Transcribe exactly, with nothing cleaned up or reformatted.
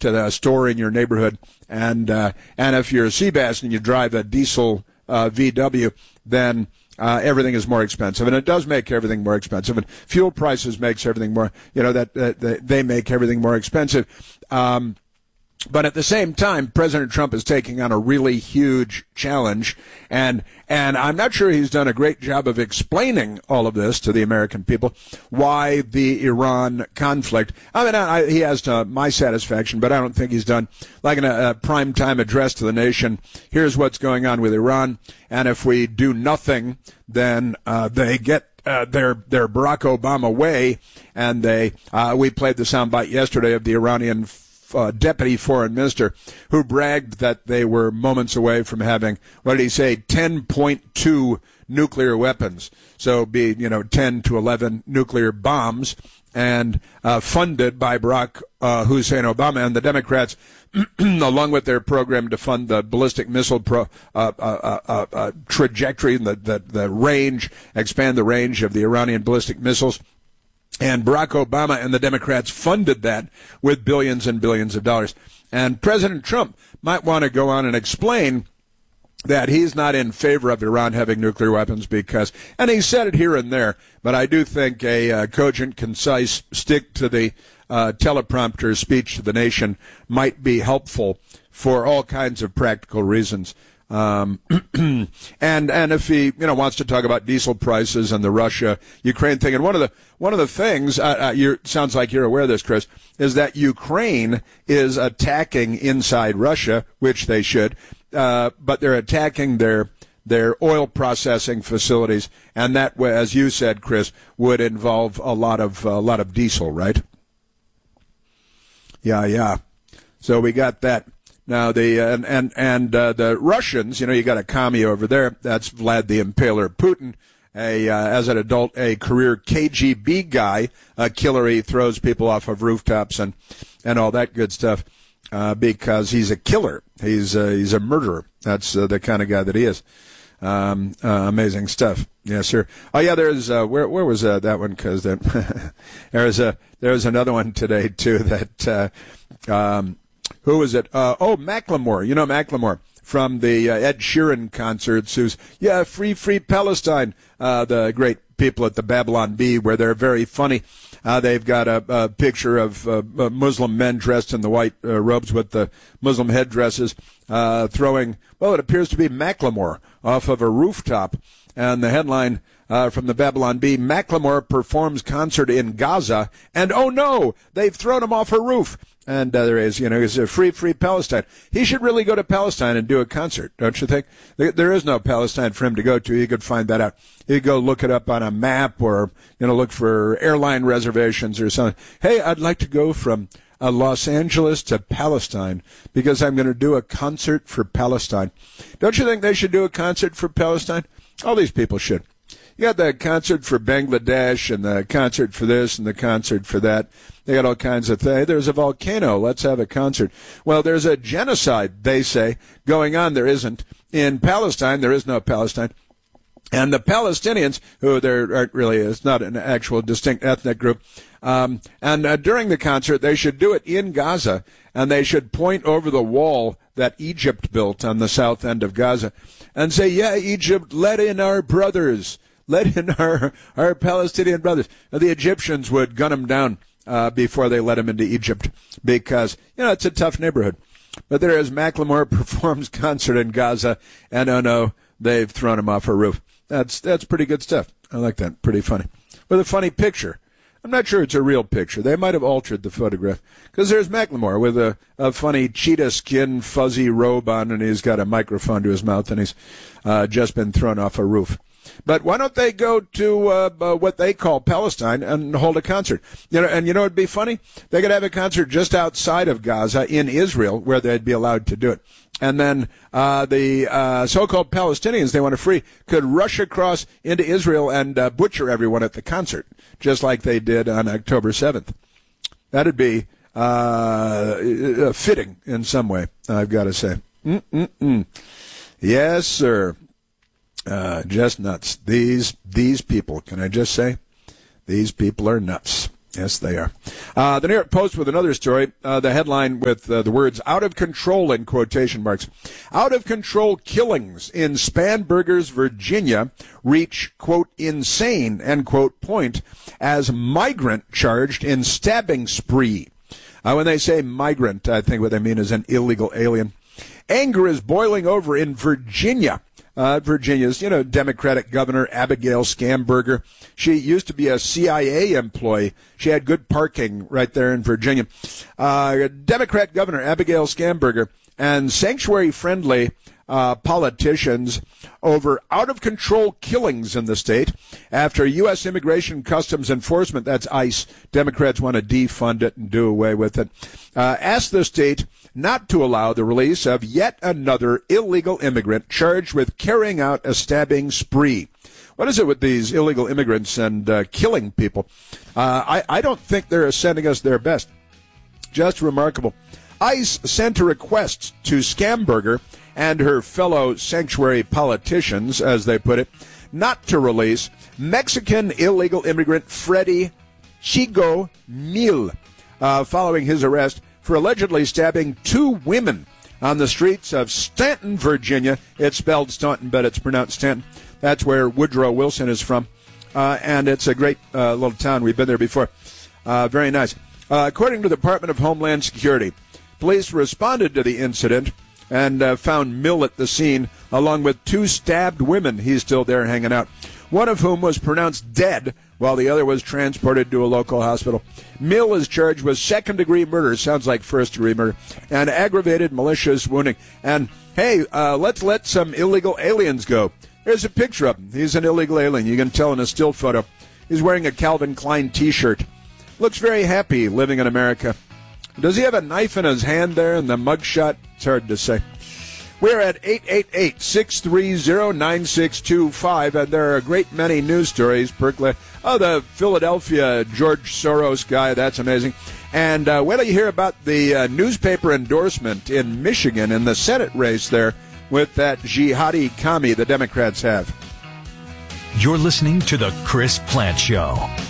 to the store in your neighborhood, and uh, and if you're a Seabass and you drive a diesel uh, V W, then uh, everything is more expensive, and it does make everything more expensive. And fuel prices makes everything more. You know that, that they make everything more expensive. Um, But at the same time, President Trump is taking on a really huge challenge, and and I'm not sure he's done a great job of explaining all of this to the American people, why the Iran conflict. I mean, I, he has to my satisfaction, but I don't think he's done, like in a, a prime-time address to the nation, here's what's going on with Iran, and if we do nothing, then uh, they get Uh, their their Barack Obama way, and they uh, we played the soundbite yesterday of the Iranian uh, deputy foreign minister who bragged that they were moments away from having, what did he say, ten point two nuclear weapons. So be, you know, ten to eleven nuclear bombs, and uh, funded by Barack uh, Hussein Obama and the Democrats, along with their program to fund the ballistic missile pro, uh, uh, uh, uh, trajectory, the, the, the range, expand the range of the Iranian ballistic missiles. And Barack Obama and the Democrats funded that with billions and billions of dollars. And President Trump might want to go on and explain that he's not in favor of Iran having nuclear weapons because, and he said it here and there, but I do think a uh, cogent, concise, stick to the uh, teleprompter speech to the nation might be helpful for all kinds of practical reasons. Um, and and if he you know wants to talk about diesel prices and the Russia Ukraine thing, and one of the one of the things uh, uh, you sounds like you're aware of this, Chris, is that Ukraine is attacking inside Russia, which they should, uh, but they're attacking their their oil processing facilities, and that, as you said, Chris, would involve a lot of a lot of diesel, right? Yeah, yeah. So we got that. Now, the uh, and and, and uh, the Russians, you know, you got a commie over there. That's Vlad the Impaler Putin, a uh, as an adult, a career K G B guy, a killer. He throws people off of rooftops and, and all that good stuff uh, because he's a killer. He's uh, he's a murderer. That's uh, the kind of guy that he is. Um, uh, amazing stuff. Yes, sir. Oh, yeah, there's, uh, where, where was uh, that one? Because there was a, there was another one today, too, that, uh, um, who was it? Uh, oh, Macklemore. You know Macklemore from the uh, Ed Sheeran concerts, who's, yeah, free, free Palestine. Uh, the great people at the Babylon Bee, where they're very funny. Uh, they've got a, a picture of uh, Muslim men dressed in the white uh, robes with the Muslim headdresses, uh, throwing, well, it appears to be Macklemore off of a rooftop. And the headline uh, from the Babylon Bee, Macklemore performs concert in Gaza, and oh no, they've thrown him off a roof. And uh, there is, you know, he's a free, free Palestine. He should really go to Palestine and do a concert, don't you think? There, there is no Palestine for him to go to. You could find that out. You could go look it up on a map, or, you know, look for airline reservations or something. Hey, I'd like to go from uh, Los Angeles to Palestine because I'm going to do a concert for Palestine. Don't you think they should do a concert for Palestine? All these people should. You got the concert for Bangladesh and the concert for this and the concert for that. They got all kinds of things. There's a volcano. Let's have a concert. Well, there's a genocide, they say, going on. There isn't. In Palestine, there is no Palestine. And the Palestinians, who there aren't really, it's not an actual distinct ethnic group, um, and uh, during the concert, they should do it in Gaza, and they should point over the wall that Egypt built on the south end of Gaza and say, yeah, Egypt, let in our brothers. Let in our, our Palestinian brothers. Now, the Egyptians would gun them down uh, before they let them into Egypt because, you know, it's a tough neighborhood. But there is Macklemore performs concert in Gaza, and oh no, they've thrown him off a roof. That's that's pretty good stuff. I like that. Pretty funny. With a funny picture. I'm not sure it's a real picture. They might have altered the photograph. Because there's Macklemore with a, a funny cheetah skin, fuzzy robe on, and he's got a microphone to his mouth, and he's uh, just been thrown off a roof. But why don't they go to uh, uh, what they call Palestine and hold a concert? You know, and you know it'd be funny? They could have a concert just outside of Gaza in Israel where they'd be allowed to do it. And then uh, the uh, so-called Palestinians, they want to free, could rush across into Israel and uh, butcher everyone at the concert, just like they did on October seventh. That'd be uh, fitting in some way, I've got to say. Mm-mm-mm. Yes, sir. Uh, just nuts. These these people, can I just say? These people are nuts. Yes, they are. Uh, the New York Post with another story, uh, the headline with uh, the words, out of control in quotation marks. Out of control killings in Spanberger's Virginia reach, quote, insane, end quote, point as migrant charged in stabbing spree. Uh, when they say migrant, I think what they mean is an illegal alien. Anger is boiling over in Virginia. Uh, Virginia's, you know, Democratic Governor Abigail Spanberger. She used to be a C I A employee. She had good parking right there in Virginia. Uh, Democrat Governor Abigail Spanberger and sanctuary-friendly uh, politicians over out-of-control killings in the state after U S Immigration Customs Enforcement, that's ICE, Democrats want to defund it and do away with it, uh, asked the state not to allow the release of yet another illegal immigrant charged with carrying out a stabbing spree. What is it with these illegal immigrants and uh, killing people? Uh, I, I don't think they're sending us their best. Just remarkable. ICE sent a request to Spanberger and her fellow sanctuary politicians, as they put it, not to release Mexican illegal immigrant Freddy Chigo Mil, uh, following his arrest for allegedly stabbing two women on the streets of Stanton, Virginia. It's spelled Staunton, but it's pronounced Stanton. That's where Woodrow Wilson is from, uh, and it's a great uh, little town. We've been there before. Uh, very nice. Uh, according to the Department of Homeland Security, police responded to the incident and uh, found Mill at the scene, along with two stabbed women. He's still there hanging out, one of whom was pronounced dead, while the other was transported to a local hospital. Mill is charged with second-degree murder, sounds like first-degree murder, and aggravated malicious wounding. And, hey, uh, let's let some illegal aliens go. There's a picture of him. He's an illegal alien. You can tell in a still photo. He's wearing a Calvin Klein T-shirt. Looks very happy living in America. Does he have a knife in his hand there in the mugshot? It's hard to say. We're at eight eight eight, six three zero, nine six two five, and there are a great many news stories percolating. Oh, the Philadelphia George Soros guy, that's amazing. And uh, wait till you hear about the uh, newspaper endorsement in Michigan in the Senate race there with that jihadi commie the Democrats have. You're listening to The Chris Plante Show.